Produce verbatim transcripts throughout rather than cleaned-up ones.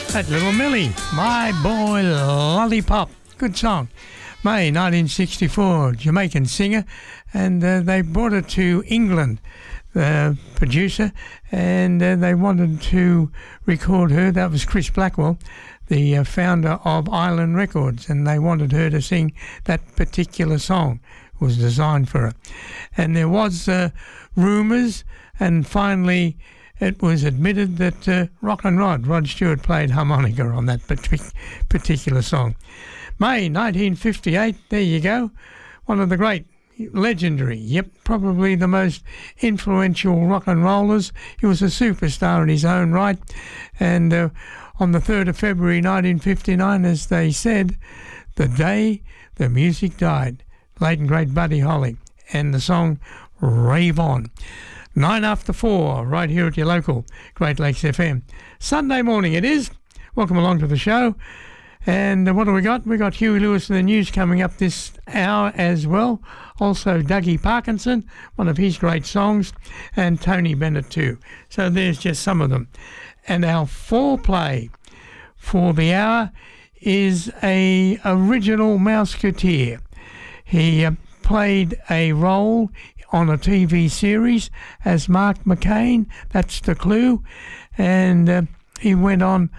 That Little Millie, My Boy Lollipop. Good song. May nineteen sixty-four, Jamaican singer, and uh, they brought it to England, the producer, and uh, they wanted to record her. That was Chris Blackwell, the uh, founder of Island Records, and they wanted her to sing that particular song. It was designed for her. And there was uh, rumours, and finally it was admitted that uh, Rockin' Rod, Rod Stewart, played harmonica on that particular song. May nineteen fifty-eight, there you go. One of the great, legendary, yep, probably the most influential rock and rollers. He was a superstar in his own right. And uh, on the third of February nineteen fifty-nine, as they said, the day the music died. Late and great Buddy Holly. And the song Rave On. Nine after four, right here at your local Great Lakes F M. Sunday morning it is. Welcome along to the show. And uh, what do we got? We got Huey Lewis and the News coming up this hour as well. Also Dougie Parkinson, one of his great songs, and Tony Bennett too. So there's just some of them. And our foreplay for the hour is a original Mouseketeer. He uh, played a role on a T V series as Mark McCain. That's the clue. And uh, he went on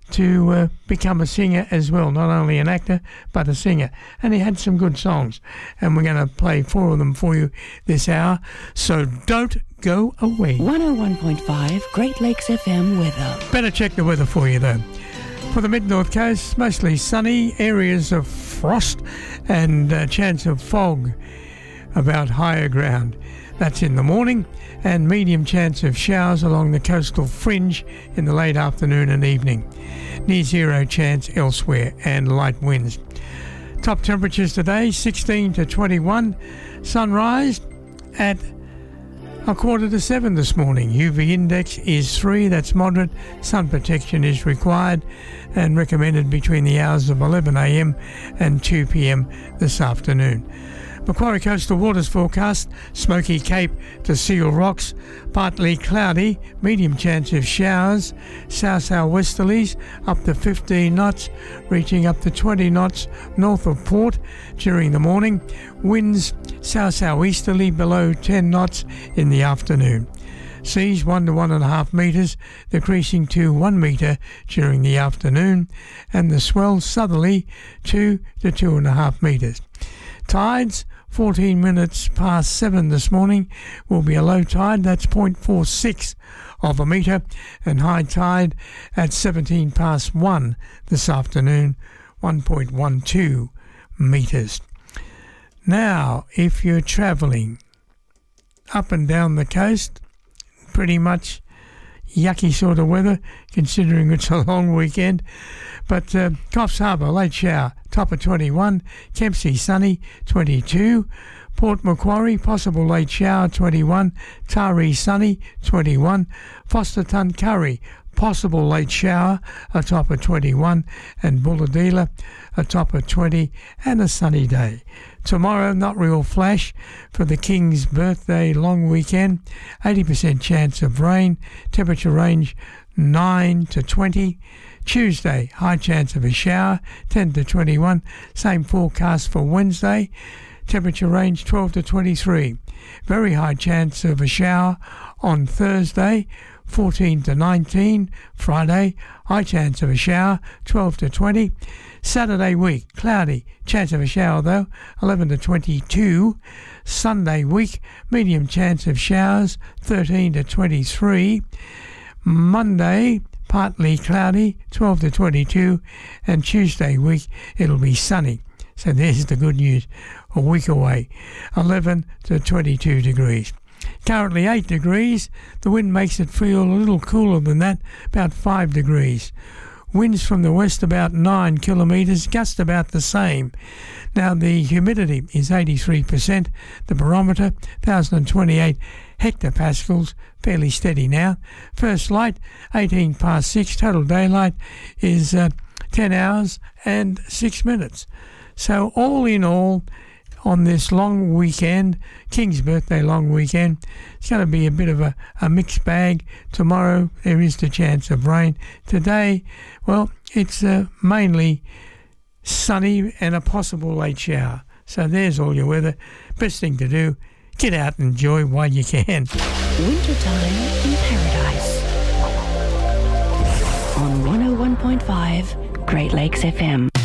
to uh, become a singer as well, not only an actor but a singer, and he had some good songs, and we're going to play four of them for you this hour, so don't go away. one oh one point five Great Lakes F M weather. Better check the weather for you though. For the mid-north coast, mostly sunny, areas of frost and a chance of fog about higher ground. That's in the morning, and medium chance of showers along the coastal fringe in the late afternoon and evening. Near zero chance elsewhere, and light winds. Top temperatures today, sixteen to twenty-one. Sunrise at a quarter to seven this morning. U V index is three, that's moderate. Sun protection is required and recommended between the hours of eleven a m and two p m this afternoon. Macquarie Coastal Waters forecast, Smoky Cape to Seal Rocks, partly cloudy, medium chance of showers, south-southwesterlies up to fifteen knots, reaching up to twenty knots north of Port during the morning, winds south-southeasterly below ten knots in the afternoon. Seas one to one and a half metres, decreasing to one metre during the afternoon, and the swell southerly two to two and a half metres. Tides, fourteen minutes past seven this morning, will be a low tide, that's zero point four six of a metre, and high tide at seventeen past one this afternoon, one point one two metres. Now, if you're travelling up and down the coast, pretty much yucky sort of weather, considering it's a long weekend. But uh, Coffs Harbour, late shower, top of twenty-one. Kempsey, sunny, twenty-two. Port Macquarie, possible late shower, twenty-one. Taree, sunny, twenty-one. Foster Tuncurry, possible late shower, a top of twenty-one. And Bulahdelah, a top of twenty, and a sunny day. Tomorrow, not real flash for the King's birthday long weekend. eighty percent chance of rain. Temperature range nine to twenty. Tuesday, high chance of a shower, ten to twenty-one. Same forecast for Wednesday. Temperature range twelve to twenty-three. Very high chance of a shower on Thursday, fourteen to nineteen. Friday, high chance of a shower, twelve to twenty. Saturday week, cloudy, chance of a shower though, eleven to twenty-two. Sunday week, medium chance of showers, thirteen to twenty-three. Monday, partly cloudy, twelve to twenty-two. And Tuesday week, it'll be sunny. So there's the good news, a week away, eleven to twenty-two degrees. Currently eight degrees, the wind makes it feel a little cooler than that, about five degrees. Winds from the west about nine kilometres, gust about the same. Now the humidity is eighty-three percent, the barometer one thousand twenty-eight hectopascals, fairly steady now. First light eighteen past six, total daylight is uh, ten hours and six minutes. So all in all, on this long weekend, King's birthday long weekend. It's going to be a bit of a, a mixed bag. Tomorrow there is the chance of rain. Today, well, it's uh, mainly sunny and a possible late shower. So there's all your weather. Best thing to do, get out and enjoy while you can. Wintertime in Paradise on one oh one point five Great Lakes F M.